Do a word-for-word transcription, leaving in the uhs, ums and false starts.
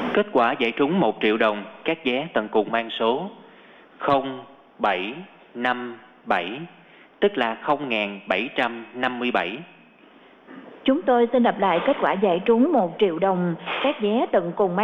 Kết quả giải trúng một triệu đồng, các vé tận cùng mang số không bảy năm bảy, tức là không nghìn bảy trăm năm mươi bảy. Chúng tôi xin đọc lại kết quả giải trúng một triệu đồng, các vé tận cùng mang